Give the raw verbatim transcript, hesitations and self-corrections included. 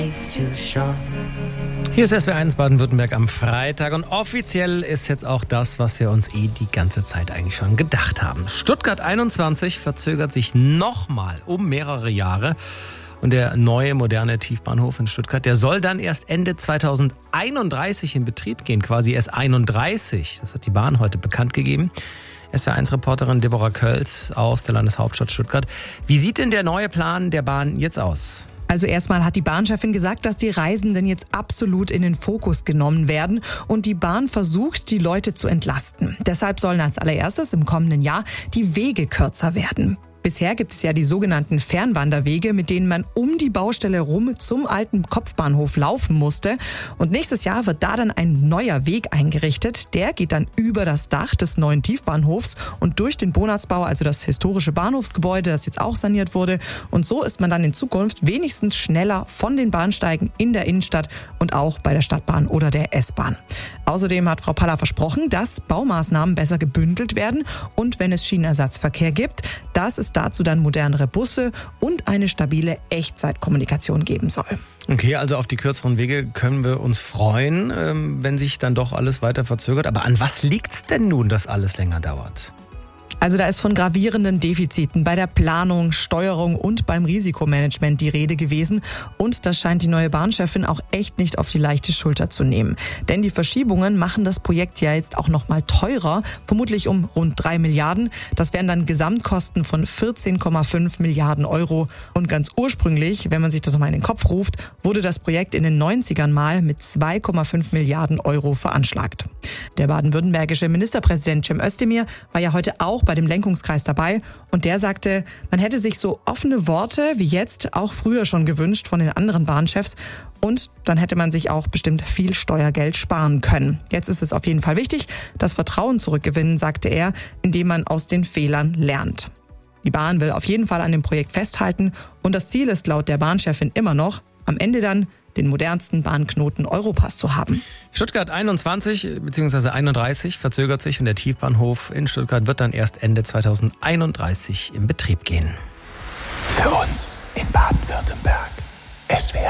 Hier ist S W R eins Baden-Württemberg am Freitag und offiziell ist jetzt auch das, was wir uns eh die ganze Zeit eigentlich schon gedacht haben. Stuttgart einundzwanzig verzögert sich nochmal um mehrere Jahre und der neue moderne Tiefbahnhof in Stuttgart, der soll dann erst Ende zweitausendeinunddreißig in Betrieb gehen, quasi erst einunddreißig. Das hat die Bahn heute bekannt gegeben. S W R eins Reporterin Deborah Kölz aus der Landeshauptstadt Stuttgart. Wie sieht denn der neue Plan der Bahn jetzt aus? Also erstmal hat die Bahnchefin gesagt, dass die Reisenden jetzt absolut in den Fokus genommen werden und die Bahn versucht, die Leute zu entlasten. Deshalb sollen als allererstes im kommenden Jahr die Wege kürzer werden. Bisher gibt es ja die sogenannten Fernwanderwege, mit denen man um die Baustelle rum zum alten Kopfbahnhof laufen musste. Und nächstes Jahr wird da dann ein neuer Weg eingerichtet. Der geht dann über das Dach des neuen Tiefbahnhofs und durch den Bonatzbau, also das historische Bahnhofsgebäude, das jetzt auch saniert wurde. Und so ist man dann in Zukunft wenigstens schneller von den Bahnsteigen in der Innenstadt und auch bei der Stadtbahn oder der S-Bahn. Außerdem hat Frau Paller versprochen, dass Baumaßnahmen besser gebündelt werden und wenn es Schienenersatzverkehr gibt, dass es dazu dann modernere Busse und eine stabile Echtzeitkommunikation geben soll. Okay, also auf die kürzeren Wege können wir uns freuen, wenn sich dann doch alles weiter verzögert. Aber an was liegt's denn nun, dass alles länger dauert? Also da ist von gravierenden Defiziten bei der Planung, Steuerung und beim Risikomanagement die Rede gewesen. Und das scheint die neue Bahnchefin auch echt nicht auf die leichte Schulter zu nehmen. Denn die Verschiebungen machen das Projekt ja jetzt auch noch mal teurer, vermutlich um rund drei Milliarden. Das wären dann Gesamtkosten von vierzehn Komma fünf Milliarden Euro. Und ganz ursprünglich, wenn man sich das nochmal in den Kopf ruft, wurde das Projekt in den neunzigern mal mit zwei Komma fünf Milliarden Euro veranschlagt. Der baden-württembergische Ministerpräsident Cem Özdemir war ja heute auch bei dem Lenkungskreis dabei und der sagte, man hätte sich so offene Worte wie jetzt auch früher schon gewünscht von den anderen Bahnchefs und dann hätte man sich auch bestimmt viel Steuergeld sparen können. Jetzt ist es auf jeden Fall wichtig, das Vertrauen zurückgewinnen, sagte er, indem man aus den Fehlern lernt. Die Bahn will auf jeden Fall an dem Projekt festhalten und das Ziel ist laut der Bahnchefin immer noch, am Ende dann den modernsten Bahnknoten Europas zu haben. Stuttgart einundzwanzig bzw. einunddreißig verzögert sich und der Tiefbahnhof in Stuttgart wird dann erst Ende zweitausendeinunddreißig in Betrieb gehen. Für uns in Baden-Württemberg. S W R